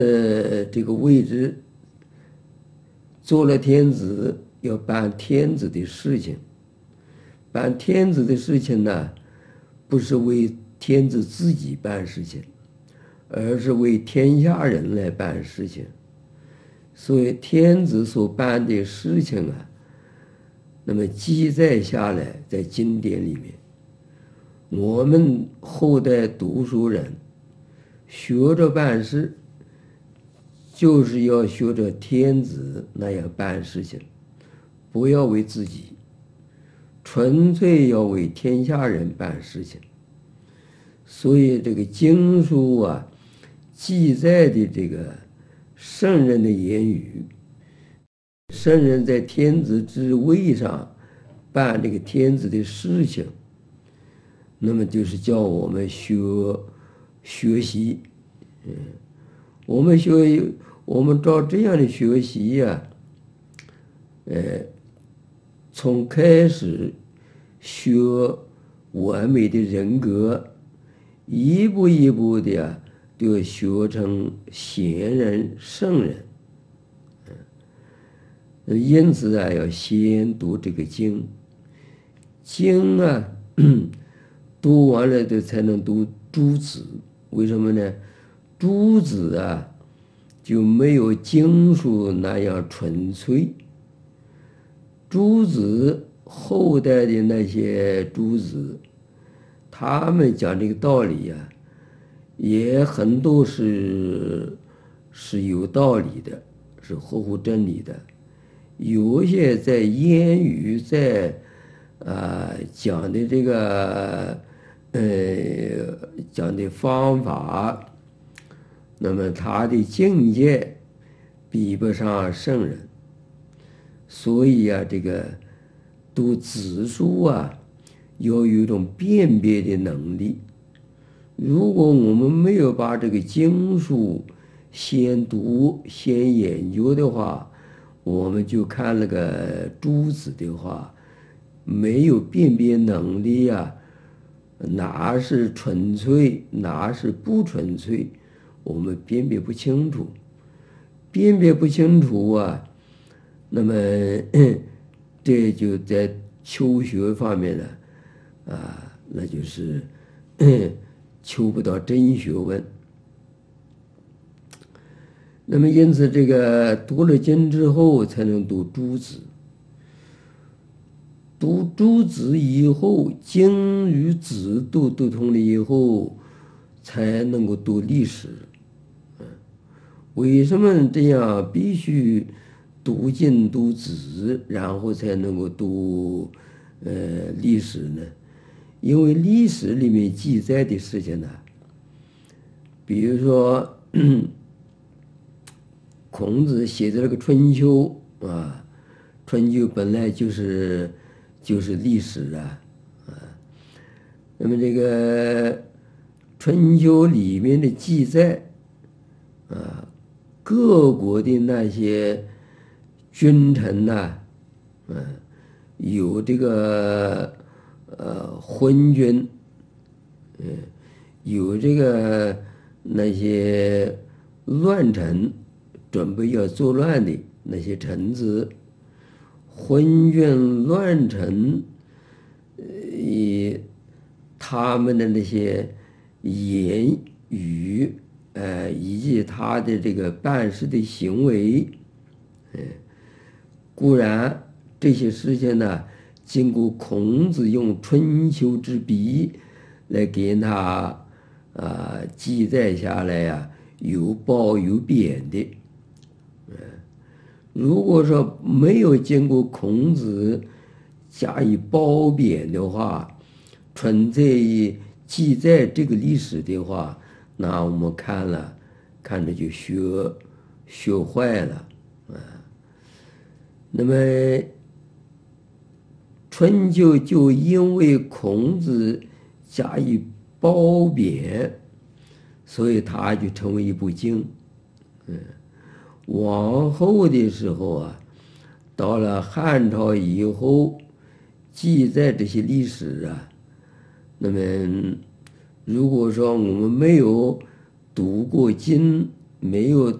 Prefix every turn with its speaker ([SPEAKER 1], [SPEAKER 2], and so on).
[SPEAKER 1] 这个位置做了天子，要办天子的事情。办天子的事情呢，不是为天子自己办事情，而是为天下人来办事情。所以天子所办的事情啊，那么记载下来在经典里面，我们后代读书人学着办事，就是要学着天子那样办事情，不要为自己，纯粹要为天下人办事情。所以这个经书啊，记载的这个圣人的言语，圣人在天子之位上办这个天子的事情，那么就是叫我们学习。我们照这样的学习呀，从开始学完美的人格，一步一步的就要学成贤人圣人。因此啊，要先读这个经，经啊，读完了的才能读诸子。为什么呢？诸子啊，就没有经书那样纯粹。诸子后代的那些诸子，他们讲这个道理呀，也很多是有道理的，是合乎真理的。有些在言语，在讲的这个讲的方法，那么他的境界比不上圣人。所以啊，这个读子书啊，要有一种辨别的能力。如果我们没有把这个经书先读先研究的话，我们就看那个诸子的话，没有辨别能力啊，哪是纯粹，哪是不纯粹，我们辨别不清楚。辨别不清楚啊，那么这就在求学方面呢，那就是求不到真学问。那么因此，这个读了经之后，才能读诸子。读诸子以后，经与子都读通了以后，才能够读历史。为什么这样必须读经读子，然后才能够读历史呢？因为历史里面记载的事情呢，比如说孔子写的那个《春秋》啊，《春秋》本来就是历史啊。那么这个《春秋》里面的记载啊，各国的那些君臣呐，有这个昏君，有这个那些乱臣，准备要作乱的那些臣子，昏君乱臣，他们的那些言语，以及他的这个办事的行为，固然这些事情呢，经过孔子用春秋之笔来给他记载下来呀，有褒有贬的。如果说没有经过孔子加以褒贬的话，纯粹记载这个历史的话，那我们看着就学坏了。那么春秋就因为孔子加以褒贬，所以它就成为一部经。往后的时候啊，到了汉朝以后，记载这些历史啊，那么如果说我们没有读过经， 没有